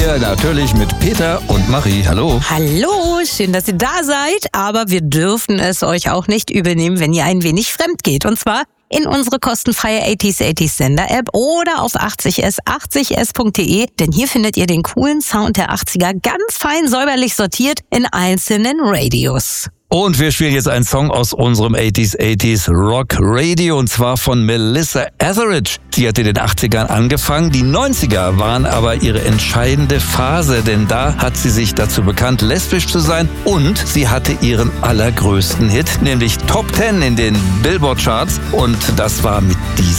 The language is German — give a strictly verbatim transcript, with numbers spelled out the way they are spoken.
Ja, natürlich mit Peter und Marie. Hallo. Hallo, schön, dass ihr da seid, aber wir dürfen es euch auch nicht übel nehmen, wenn ihr ein wenig fremd geht. Und zwar in unsere kostenfreie achtziger achtziger Sender-App oder auf achtzig s achtzig s punkt de, denn hier findet ihr den coolen Sound der achtziger ganz fein säuberlich sortiert in einzelnen Radios. Und wir spielen jetzt einen Song aus unserem achtziger achtziger Rock Radio, und zwar von Melissa Etheridge. Sie hat in den achtzigern angefangen, die neunziger waren aber ihre entscheidende Phase, denn da hat sie sich dazu bekannt, lesbisch zu sein, und sie hatte ihren allergrößten Hit, nämlich Top Ten in den Billboard Charts, und das war mit diesem